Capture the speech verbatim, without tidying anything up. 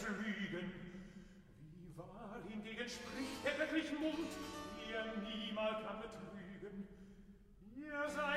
pflügen. Wie wahr hingegen spricht der göttlichen Mund, ihr niemals kann betrügen. Ihr seid